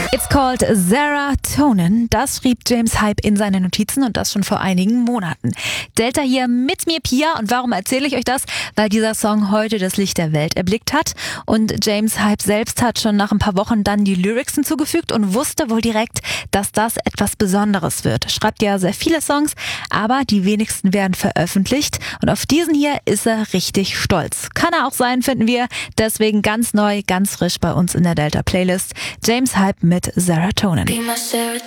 It's called Serotonin. Das schrieb James Hype in seine Notizen und das schon vor einigen Monaten. Delta hier mit mir, Pia. Und warum erzähle ich euch das? Weil dieser Song heute das Licht der Welt erblickt hat. Und James Hype selbst hat schon nach ein paar Wochen dann die Lyrics hinzugefügt und wusste wohl direkt, dass das etwas Besonderes wird. Schreibt ja sehr viele Songs, aber die wenigsten werden veröffentlicht. Und auf diesen hier ist er richtig stolz. Kann er auch sein, finden wir. Deswegen ganz neu, ganz frisch bei uns in der Delta Playlist. James Hype mit Serotonin.